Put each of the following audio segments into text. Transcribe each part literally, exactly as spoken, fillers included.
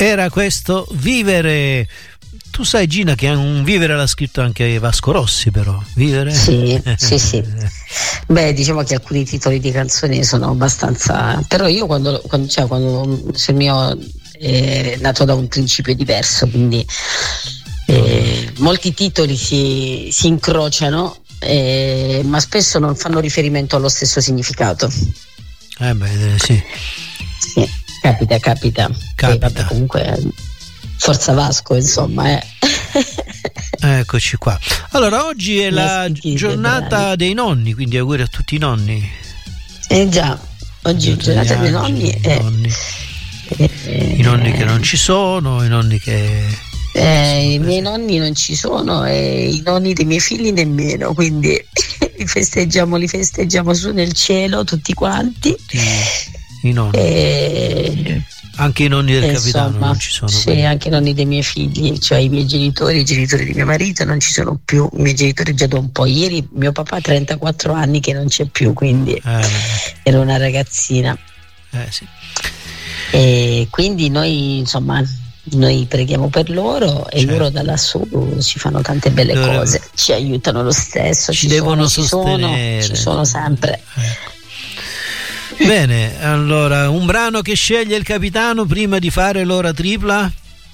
Era questo Vivere. Tu sai, Gina, che un Vivere l'ha scritto anche Vasco Rossi, però. Vivere? Sì, sì, sì. Beh, diciamo che alcuni titoli di canzoni sono abbastanza. Però io quando, quando, cioè, quando il mio è nato da un principio diverso, quindi eh, molti titoli si, si incrociano, eh, ma spesso non fanno riferimento allo stesso significato. Eh beh, sì. Sì, capita, capita. Capita. E vabbè, comunque. Forza Vasco, insomma, eh. Eccoci qua. Allora, oggi è la giornata dei nonni, quindi auguri a tutti i nonni. Eh già, oggi è giornata dei nonni. I eh. nonni, eh, I nonni che non ci sono, i nonni che... Eh, I miei nonni non ci sono e i nonni dei miei figli nemmeno, quindi li festeggiamo, li festeggiamo su nel cielo tutti quanti. Tutti i nonni. E... Anche i nonni del eh, capitano insomma, non ci sono. Sì, quindi. Anche i nonni dei miei figli, cioè i miei genitori, i genitori di mio marito non ci sono più, i miei genitori già da un po'. Ieri mio papà ha trentaquattro anni che non c'è più, quindi Eh, era una ragazzina. eh, sì. E quindi noi, insomma, noi preghiamo per loro e Certo. loro da lassù ci fanno tante belle Loro cose, ci aiutano lo stesso, ci ci, devono sono, sostenere. ci sono, ci sono sempre. Ecco. Bene, allora un brano che sceglie il capitano prima di fare l'ora tripla?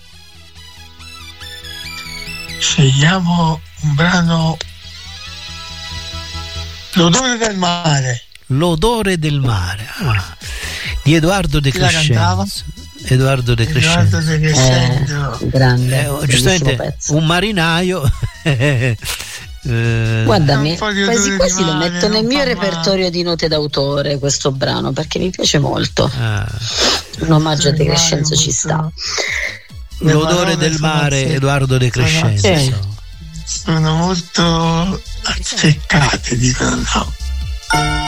Scegliamo un brano, L'odore del mare. L'odore del mare, ah, di Edoardo De Chi la cantava? Crescenzo. Edoardo De Edoardo Crescenzo. De Crescenzo. Eh, grande, Eh, giustamente pezzo. un marinaio. eh, Guardami, Un po' di quasi odore quasi di lo mare, metto nel non mio fa repertorio di note d'autore questo brano perché mi piace molto. ah, Un omaggio a De Mare, Crescenzo ci molto- sta. Le l'odore parole del sono mare, azze- Edoardo De sono- Crescenzo. sì. Sono molto azzeccate, dicono no.